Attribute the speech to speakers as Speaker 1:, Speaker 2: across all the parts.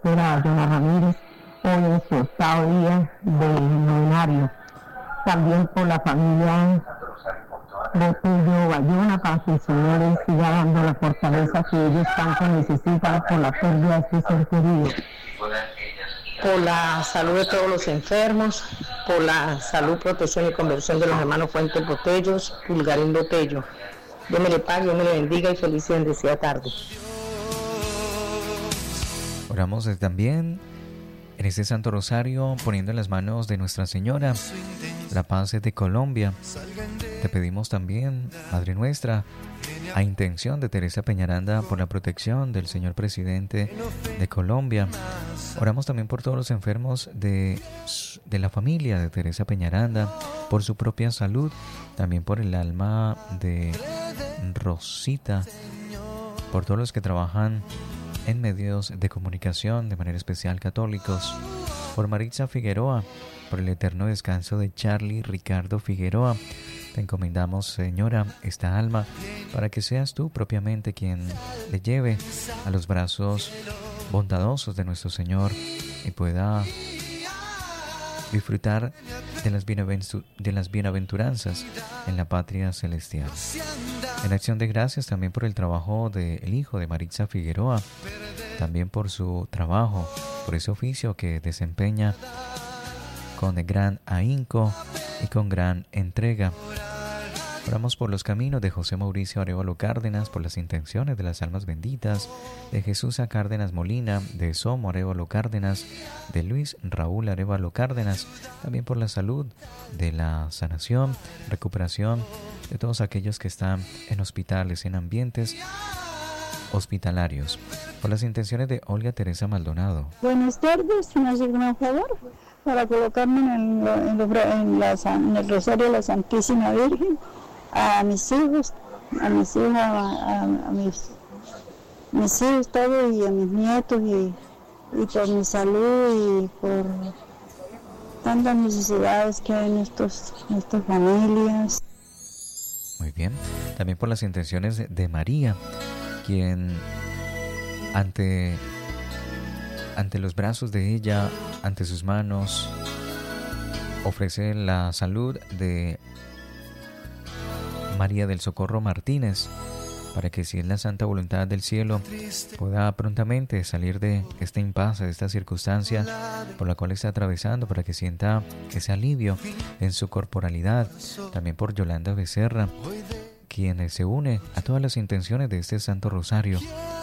Speaker 1: doctora Ayona Ramírez, hoy en su octavo día de novenario. También por la familia Botello Bayona, para que el Señor les siga dando la fortaleza que ellos tanto necesitan por la pérdida de este ser querido. Por la salud de todos los enfermos, por la salud, protección y conversión de los hermanos Fuentes Botellos, Pulgarín Botello. Dios me le pague, Dios me le bendiga y feliz y bendecida tarde.
Speaker 2: Oramos también en este Santo Rosario, poniendo en las manos de Nuestra Señora la paz de Colombia. Te pedimos también, Madre nuestra, a intención de Teresa Peñaranda, por la protección del señor presidente de Colombia. Oramos también por todos los enfermos de la familia de Teresa Peñaranda, por su propia salud, también por el alma de Rosita, por todos los que trabajan en medios de comunicación, de manera especial católicos, por Maritza Figueroa, por el eterno descanso de Charlie Ricardo Figueroa. Te encomendamos, Señora, esta alma, para que seas tú propiamente quien le lleve a los brazos bondadosos de nuestro Señor y pueda disfrutar de las bienaventuranzas en la patria celestial. En acción de gracias también por el trabajo del hijo de Maritza Figueroa, también por su trabajo, por ese oficio que desempeña con gran ahínco y con gran entrega. Oramos por los caminos de José Mauricio Arévalo Cárdenas, por las intenciones de las almas benditas de Jesús A. Cárdenas Molina, de Somo Arévalo Cárdenas, de Luis Raúl Arévalo Cárdenas, también por la salud, de la sanación, recuperación de todos aquellos que están en hospitales, en ambientes hospitalarios, por las intenciones de Olga Teresa Maldonado.
Speaker 3: Buenas tardes, si me hace un favor para colocarme en el Rosario de la Santísima Virgen, a mis hijos, a mis hijos todos, y a mis nietos, y por mi salud y por tantas necesidades que hay en nuestras familias.
Speaker 2: Muy bien, también por las intenciones de María, quien ante los brazos de ella, ante sus manos, ofrece la salud de María del Socorro Martínez, para que, si es la santa voluntad del cielo, pueda prontamente salir de este impasse, de esta circunstancia por la cual está atravesando, para que sienta ese alivio en su corporalidad. También por Yolanda Becerra, quien se une a todas las intenciones de este Santo Rosario,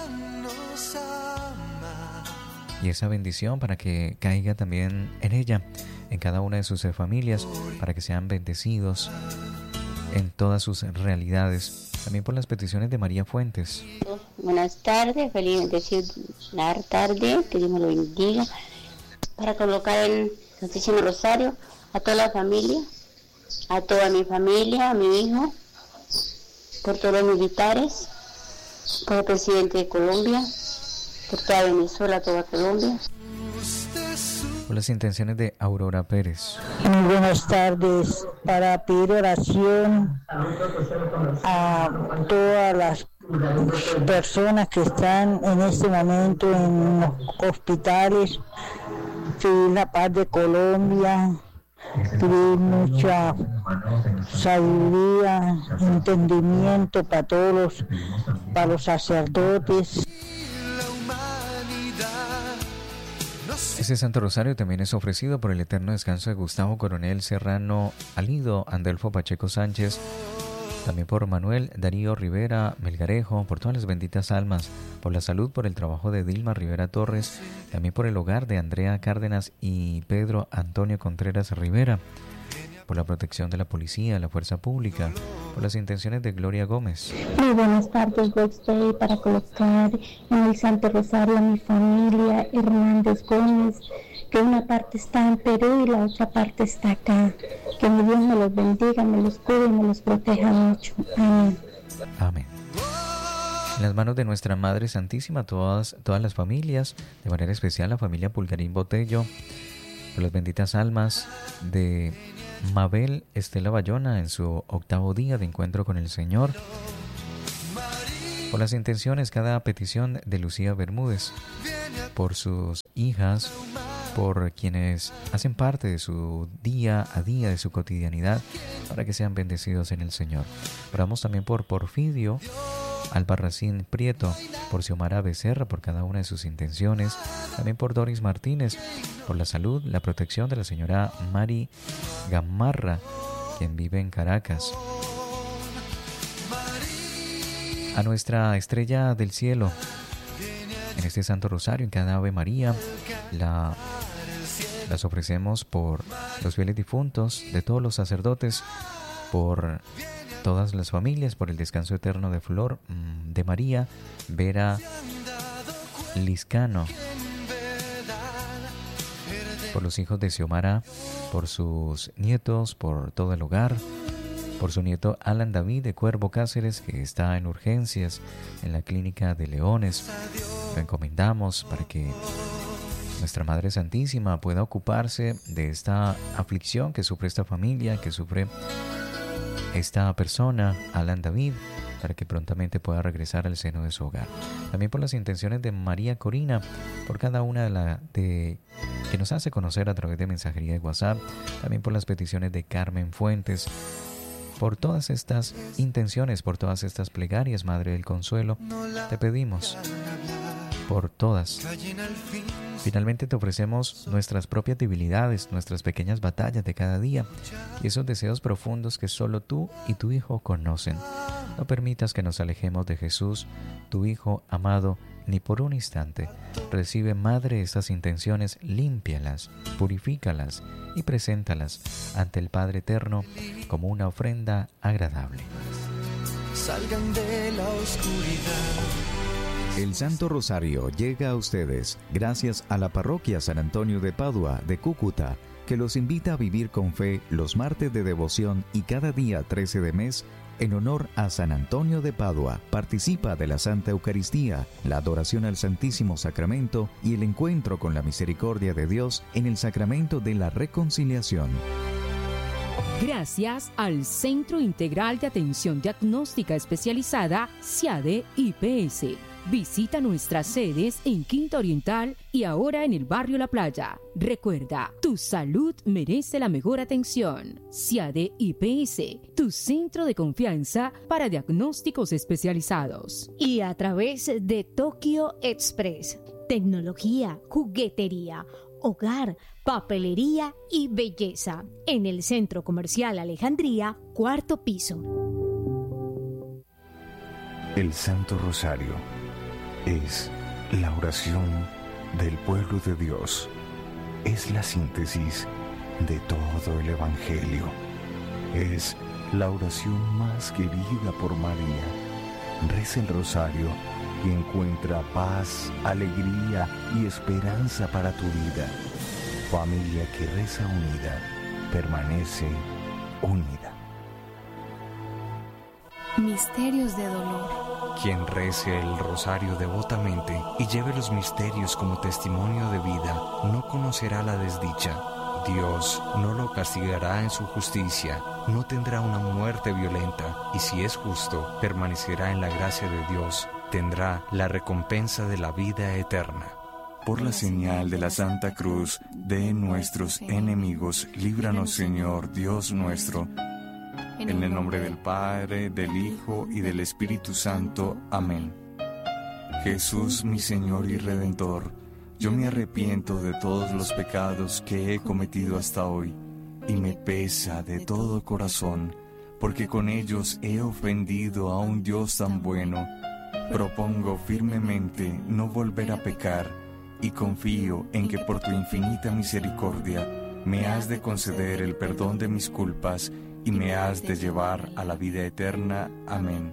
Speaker 2: y esa bendición para que caiga también en ella, en cada una de sus familias, para que sean bendecidos en todas sus realidades. También por las peticiones de María Fuentes.
Speaker 4: Buenas tardes, feliz bendecida tarde, que Dios me lo bendiga, para colocar el Santísimo Rosario a toda la familia, a toda mi familia, a mi hijo, por todos los militares, por el presidente de Colombia, por toda Venezuela, toda Colombia.
Speaker 2: Por las intenciones de Aurora Pérez.
Speaker 3: Muy buenas tardes, para pedir oración a todas las personas que están en este momento en los hospitales, pedir la paz de Colombia, pedir mucha sabiduría, entendimiento para para los sacerdotes.
Speaker 2: Este Santo Rosario también es ofrecido por el eterno descanso de Gustavo Coronel Serrano Alido, Andelfo Pacheco Sánchez, también por Manuel Darío Rivera Melgarejo, por todas las benditas almas, por la salud, por el trabajo de Dilma Rivera Torres, también por el hogar de Andrea Cárdenas y Pedro Antonio Contreras Rivera, por la protección de la policía, la fuerza pública, por las intenciones de Gloria Gómez.
Speaker 5: Muy buenas tardes, estoy para colocar en el Santo Rosario a mi familia Hernández Gómez, que una parte está en Perú y la otra parte está acá. Que mi Dios me los bendiga, me los cuide y me los proteja mucho. Amén.
Speaker 2: Amén. En las manos de nuestra Madre Santísima, todas las familias, de manera especial la familia Pulgarín Botello, por las benditas almas de Mabel Estela Bayona en su octavo día de encuentro con el Señor, por las intenciones, cada petición de Lucía Bermúdez, por sus hijas, por quienes hacen parte de su día a día, de su cotidianidad, para que sean bendecidos en el Señor. Oramos también por Porfirio Albarracín Prieto, por Xiomara Becerra, por cada una de sus intenciones, también por Doris Martínez, por la salud, la protección de la señora Mari Gamarra, quien vive en Caracas. A nuestra estrella del cielo, en este Santo Rosario, en cada Ave María, las ofrecemos por los fieles difuntos, de todos los sacerdotes, por todas las familias, por el descanso eterno de Flor de María, Vera Liscano, por los hijos de Xiomara, por sus nietos, por todo el hogar, por su nieto Alan David de Cuervo Cáceres, que está en urgencias en la clínica de Leones. Lo encomendamos para que nuestra Madre Santísima pueda ocuparse de esta aflicción que sufre esta familia, que sufre esta persona, Alan David, para que prontamente pueda regresar al seno de su hogar. También por las intenciones de María Corina, por cada una que nos hace conocer a través de mensajería de WhatsApp, también por las peticiones de Carmen Fuentes. Por todas estas intenciones, por todas estas plegarias, Madre del Consuelo, te pedimos por todas. Finalmente te ofrecemos nuestras propias debilidades, nuestras pequeñas batallas de cada día y esos deseos profundos que solo tú y tu Hijo conocen. No permitas que nos alejemos de Jesús, tu Hijo amado, ni por un instante. Recibe, Madre, estas intenciones, límpialas, purifícalas y preséntalas ante el Padre Eterno como una ofrenda agradable.
Speaker 6: Salgan de la oscuridad.
Speaker 7: El Santo Rosario llega a ustedes gracias a la Parroquia San Antonio de Padua de Cúcuta, que los invita a vivir con fe los martes de devoción y cada día 13 de mes en honor a San Antonio de Padua. Participa de la Santa Eucaristía, la adoración al Santísimo Sacramento y el encuentro con la misericordia de Dios en el Sacramento de la Reconciliación.
Speaker 8: Gracias al Centro Integral de Atención Diagnóstica Especializada, CIADE IPS. Visita nuestras sedes en Quinta Oriental y ahora en el barrio La Playa. Recuerda, tu salud merece la mejor atención. CIADE IPS, tu centro de confianza para diagnósticos especializados.
Speaker 9: Y a través de Tokyo Express, tecnología, juguetería, hogar, papelería y belleza. En el Centro Comercial Alejandría, 4º piso.
Speaker 10: El Santo Rosario es la oración del pueblo de Dios. Es la síntesis de todo el Evangelio. Es la oración más querida por María. Reza el rosario y encuentra paz, alegría y esperanza para tu vida. Familia que reza unida, permanece unida.
Speaker 11: Misterios de dolor.
Speaker 12: Quien rece el rosario devotamente y lleve los misterios como testimonio de vida, no conocerá la desdicha. Dios no lo castigará en su justicia, no tendrá una muerte violenta, y si es justo, permanecerá en la gracia de Dios, tendrá la recompensa de la vida eterna.
Speaker 10: Por la señal de la Santa Cruz de nuestros enemigos, líbranos, Señor, Dios nuestro. En el nombre del Padre, del Hijo y del Espíritu Santo. Amén. Jesús, mi Señor y Redentor, yo me arrepiento de todos los pecados que he cometido hasta hoy, y me pesa de todo corazón, porque con ellos he ofendido a un Dios tan bueno. Propongo firmemente no volver a pecar, y confío en que por tu infinita misericordia me has de conceder el perdón de mis culpas y me has de llevar a la vida eterna. Amén.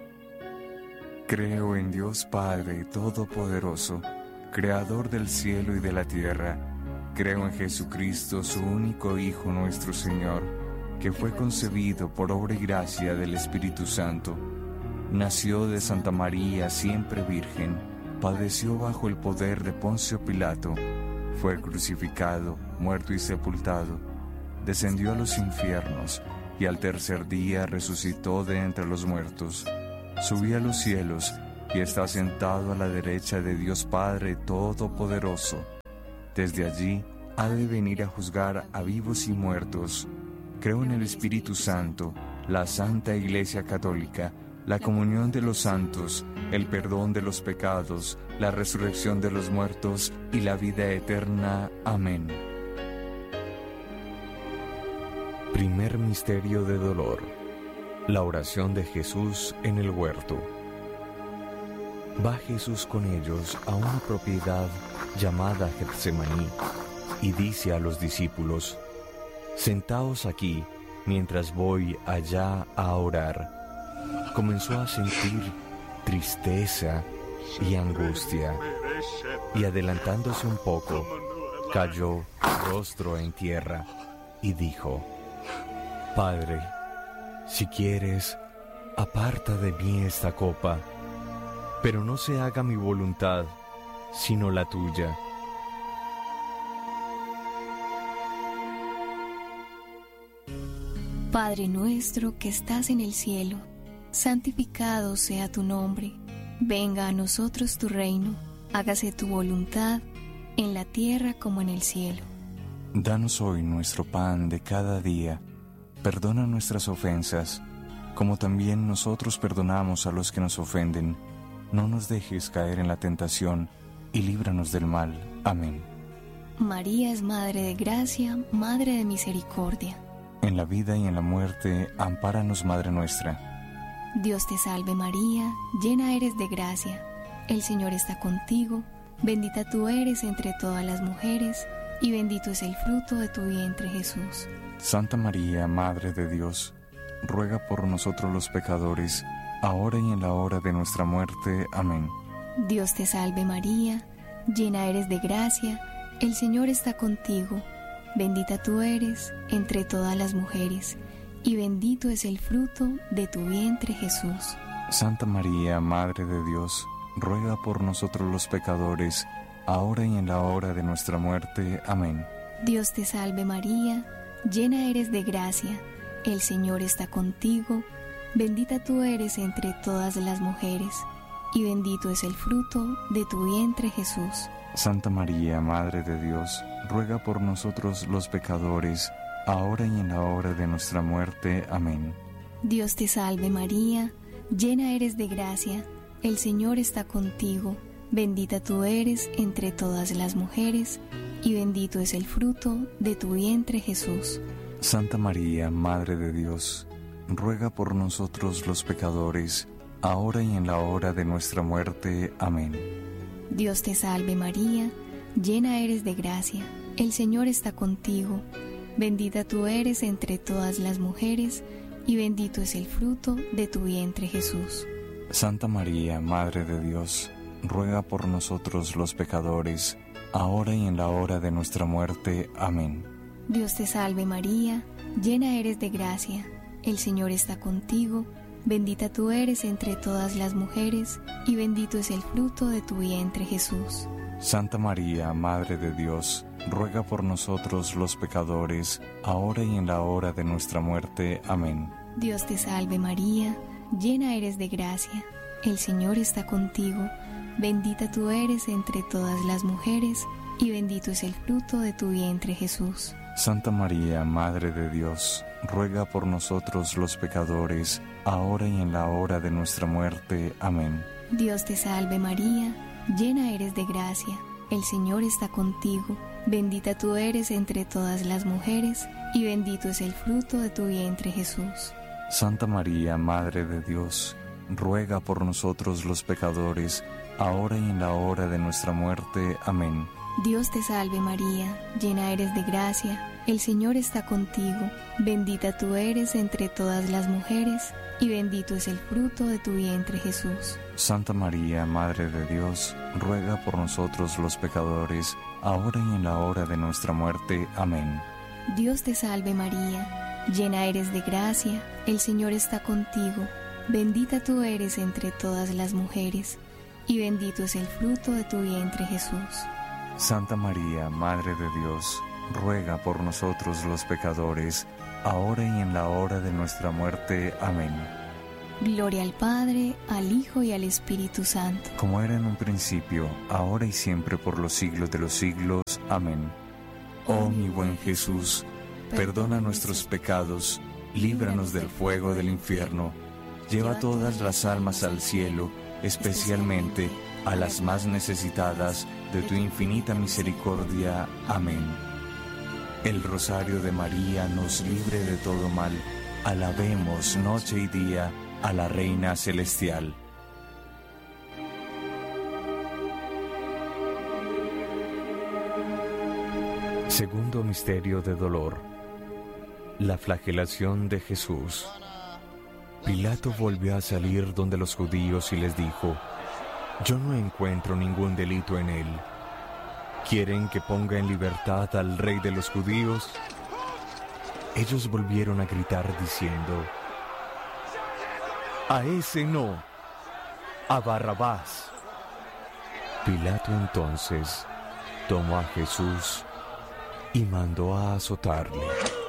Speaker 10: Creo en Dios Padre Todopoderoso, Creador del cielo y de la tierra. Creo en Jesucristo, su único Hijo, nuestro Señor, que fue concebido por obra y gracia del Espíritu Santo. Nació de Santa María, siempre virgen, padeció bajo el poder de Poncio Pilato, fue crucificado, muerto y sepultado, descendió a los infiernos y al tercer día resucitó de entre los muertos, subió a los cielos y está sentado a la derecha de Dios Padre Todopoderoso. Desde allí ha de venir a juzgar a vivos y muertos. Creo en el Espíritu Santo, la Santa Iglesia Católica, la comunión de los santos, el perdón de los pecados, la resurrección de los muertos y la vida eterna. Amén.
Speaker 12: Primer misterio de dolor. La oración de Jesús en el huerto. Va Jesús con ellos a una propiedad llamada Getsemaní y dice a los discípulos: «Sentaos aquí mientras voy allá a orar». Comenzó a sentir tristeza y angustia, y adelantándose un poco, cayó rostro en tierra y dijo: «Padre, si quieres, aparta de mí esta copa, pero no se haga mi voluntad, sino la tuya».
Speaker 11: Padre nuestro que estás en el cielo, santificado sea tu nombre. Venga a nosotros tu reino. Hágase tu voluntad, en la tierra como en el cielo.
Speaker 10: Danos hoy nuestro pan de cada día. Perdona nuestras ofensas, como también nosotros perdonamos a los que nos ofenden. No nos dejes caer en la tentación, y líbranos del mal. Amén.
Speaker 11: María es Madre de Gracia, Madre de Misericordia.
Speaker 10: En la vida y en la muerte, ampáranos, Madre nuestra.
Speaker 11: Dios te salve María, llena eres de gracia. El Señor está contigo, bendita tú eres entre todas las mujeres, y bendito es el fruto de tu vientre Jesús.
Speaker 10: Santa María, Madre de Dios, ruega por nosotros los pecadores, ahora y en la hora de nuestra muerte. Amén.
Speaker 11: Dios te salve María, llena eres de gracia, el Señor está contigo, bendita tú eres entre todas las mujeres, y bendito es el fruto de tu vientre Jesús.
Speaker 10: Santa María, Madre de Dios, ruega por nosotros los pecadores, ahora y en la hora de nuestra muerte. Amén.
Speaker 11: Dios te salve María, llena eres de gracia, el Señor está contigo, bendita tú eres entre todas las mujeres, y bendito es el fruto de tu vientre Jesús.
Speaker 10: Santa María, Madre de Dios, ruega por nosotros los pecadores, ahora y en la hora de nuestra muerte. Amén.
Speaker 11: Dios te salve María, llena eres de gracia, el Señor está contigo, bendita tú eres entre todas las mujeres, y bendito es el fruto de tu vientre Jesús.
Speaker 10: Santa María, Madre de Dios, ruega por nosotros los pecadores, ahora y en la hora de nuestra muerte. Amén.
Speaker 11: Dios te salve María, llena eres de gracia, el Señor está contigo, bendita tú eres entre todas las mujeres, y bendito es el fruto de tu vientre Jesús.
Speaker 10: Santa María, Madre de Dios, ruega por nosotros los pecadores, ahora y en la hora de nuestra muerte. Amén.
Speaker 11: Dios te salve María, llena eres de gracia, el Señor está contigo, bendita tú eres entre todas las mujeres, y bendito es el fruto de tu vientre Jesús.
Speaker 10: Santa María, Madre de Dios, ruega por nosotros los pecadores, ahora y en la hora de nuestra muerte. Amén.
Speaker 11: Dios te salve María, llena eres de gracia, el Señor está contigo, bendita tú eres entre todas las mujeres, y bendito es el fruto de tu vientre Jesús.
Speaker 10: Santa María, Madre de Dios, ruega por nosotros los pecadores, ahora y en la hora de nuestra muerte. Amén.
Speaker 11: Dios te salve María, llena eres de gracia, el Señor está contigo, bendita tú eres entre todas las mujeres, y bendito es el fruto de tu vientre Jesús.
Speaker 10: Santa María, Madre de Dios, ruega por nosotros los pecadores, ahora y en la hora de nuestra muerte. Amén.
Speaker 11: Dios te salve María, llena eres de gracia, el Señor está contigo, bendita tú eres entre todas las mujeres, y bendito es el fruto de tu vientre Jesús.
Speaker 10: Santa María, Madre de Dios, ruega por nosotros los pecadores, ahora y en la hora de nuestra muerte. Amén.
Speaker 11: Dios te salve María, llena eres de gracia, el Señor está contigo, bendita tú eres entre todas las mujeres, y bendito es el fruto de tu vientre Jesús.
Speaker 10: Santa María, Madre de Dios, ruega por nosotros los pecadores, ahora y en la hora de nuestra muerte. Amén.
Speaker 11: Gloria al Padre, al Hijo y al Espíritu Santo.
Speaker 10: Como era en un principio, ahora y siempre, por los siglos de los siglos. Amén. Oh mi buen Jesús, perdona nuestros pecados, líbranos del fuego del infierno, lleva todas las almas al cielo, especialmente a las más necesitadas de tu infinita misericordia. Amén. El rosario de María nos libre de todo mal. Alabemos noche y día a la Reina Celestial. Segundo misterio de dolor: la flagelación de Jesús. Pilato volvió a salir donde los judíos y les dijo: yo no encuentro ningún delito en él. ¿Quieren que ponga en libertad al rey de los judíos? Ellos volvieron a gritar diciendo: a ese no, a Barrabás. Pilato entonces tomó a Jesús y mandó a azotarle.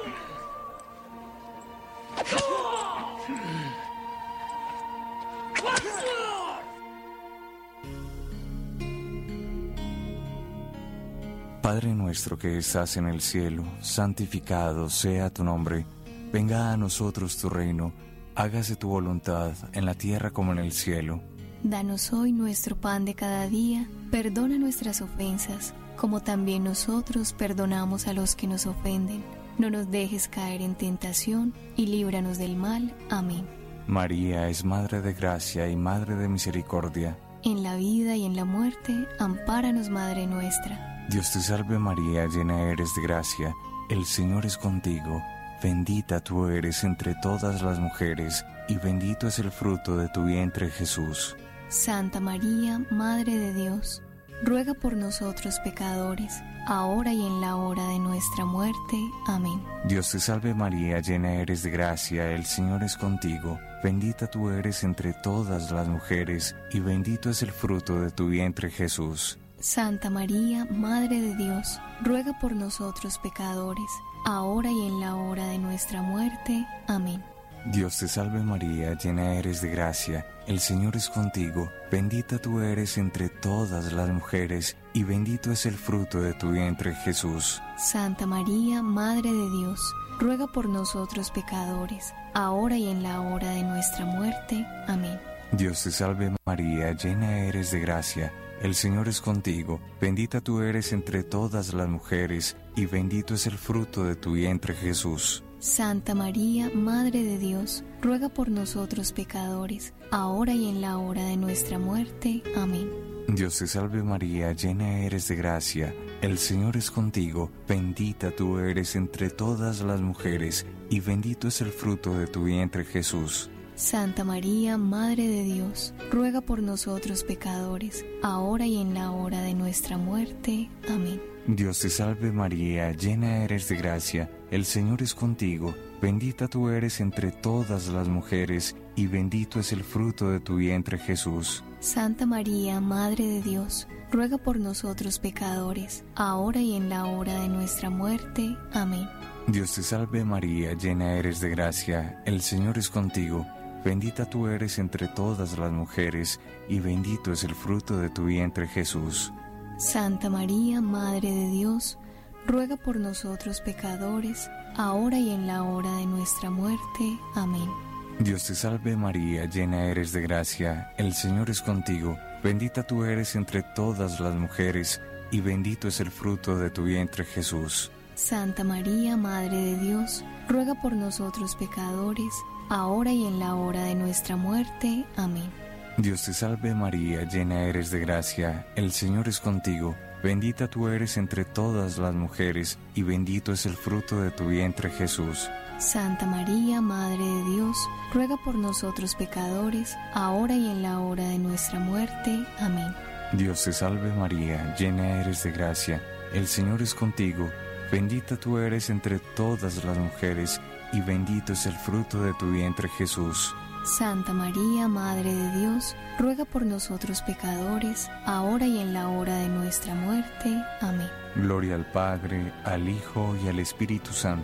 Speaker 10: Padre nuestro que estás en el cielo, santificado sea tu nombre. Venga a nosotros tu reino, hágase tu voluntad en la tierra como en el cielo.
Speaker 11: Danos hoy nuestro pan de cada día, perdona nuestras ofensas, como también nosotros perdonamos a los que nos ofenden. No nos dejes caer en tentación y líbranos del mal. Amén.
Speaker 10: María es Madre de Gracia y Madre de Misericordia.
Speaker 11: En la vida y en la muerte, ampáranos, Madre nuestra.
Speaker 10: Dios te salve María, llena eres de gracia, el Señor es contigo. Bendita tú eres entre todas las mujeres, y bendito es el fruto de tu vientre, Jesús.
Speaker 11: Santa María, Madre de Dios, ruega por nosotros pecadores, ahora y en la hora de nuestra muerte. Amén.
Speaker 10: Dios te salve María, llena eres de gracia, el Señor es contigo. Bendita tú eres entre todas las mujeres, y bendito es el fruto de tu vientre, Jesús.
Speaker 11: Santa María, Madre de Dios, ruega por nosotros pecadores, ahora y en la hora de nuestra muerte. Amén.
Speaker 10: Dios te salve María, llena eres de gracia, el Señor es contigo. Bendita tú eres entre todas las mujeres, y bendito es el fruto de tu vientre, Jesús.
Speaker 11: Santa María, Madre de Dios, ruega por nosotros pecadores, ahora y en la hora de nuestra muerte. Amén.
Speaker 10: Dios te salve María, llena eres de gracia, el Señor es contigo. Bendita tú eres entre todas las mujeres, y bendito es el fruto de tu vientre, Jesús.
Speaker 11: Santa María, Madre de Dios, ruega por nosotros pecadores, ahora y en la hora de nuestra muerte. Amén.
Speaker 10: Dios te salve María, llena eres de gracia, el Señor es contigo. Bendita tú eres entre todas las mujeres, y bendito es el fruto de tu vientre, Jesús.
Speaker 11: Santa María, Madre de Dios, ruega por nosotros pecadores, ahora y en la hora de nuestra muerte. Amén.
Speaker 10: Dios te salve María, llena eres de gracia, el Señor es contigo. Bendita tú eres entre todas las mujeres, y bendito es el fruto de tu vientre, Jesús.
Speaker 11: Santa María, Madre de Dios, ruega por nosotros pecadores, ahora y en la hora de nuestra muerte. Amén.
Speaker 10: Dios te salve María, llena eres de gracia, el Señor es contigo. Bendita tú eres entre todas las mujeres, y bendito es el fruto de tu vientre, Jesús.
Speaker 11: Santa María, Madre de Dios, ruega por nosotros pecadores, ahora y en la hora de nuestra muerte. Amén.
Speaker 10: Dios te salve María, llena eres de gracia, el Señor es contigo. Bendita tú eres entre todas las mujeres, y bendito es el fruto de tu vientre, Jesús.
Speaker 11: Santa María, Madre de Dios, ruega por nosotros pecadores, ahora y en la hora de nuestra muerte. Amén.
Speaker 10: Dios te salve María, llena eres de gracia, el Señor es contigo. Bendita tú eres entre todas las mujeres, y bendito es el fruto de tu vientre, Jesús.
Speaker 11: Santa María, Madre de Dios, ruega por nosotros pecadores, ahora y en la hora de nuestra muerte. Amén.
Speaker 10: Dios te salve María, llena eres de gracia, el Señor es contigo. Bendita tú eres entre todas las mujeres, y bendito es el fruto de tu vientre, Jesús.
Speaker 11: Santa María, Madre de Dios, ruega por nosotros pecadores, ahora y en la hora de nuestra muerte. Amén.
Speaker 10: Gloria al Padre, al Hijo y al Espíritu Santo,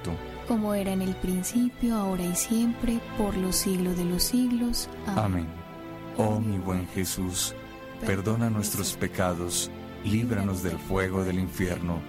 Speaker 11: como era en el principio, ahora y siempre, por los siglos de los siglos.
Speaker 10: Amén. Oh mi buen Jesús, perdona nuestros pecados, líbranos del fuego del infierno,